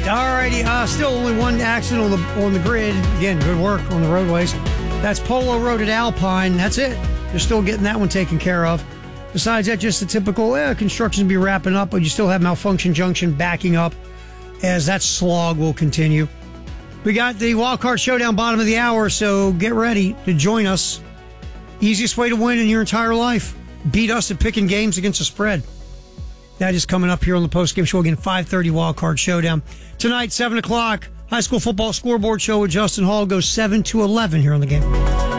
Alrighty, still only one accident on the grid. Again, good work on the roadways. That's Polo Road at Alpine. That's it. You're still getting that one taken care of. Besides that, just the typical construction will be wrapping up, but you still have Malfunction Junction backing up as that slog will continue. We got the Wild Card Showdown bottom of the hour, so get ready to join us. Easiest way to win in your entire life. Beat us at picking games against the spread. That is coming up here on the postgame show. Again, 5:30 Wild Card Showdown. Tonight, 7 o'clock, high school football scoreboard show with Justin Hall goes 7 to 11 here on the game.